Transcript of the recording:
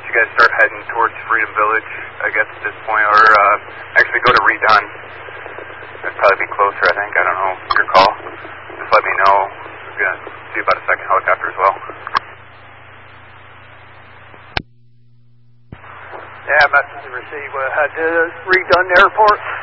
you guys start heading towards Freedom Village, I guess, at this point, or actually go to Redon. That'd probably be closer, I think. I don't know. Your call. Just let me know. We're going to see about a second helicopter as well. Yeah, message received. We'll head to Redon Airport.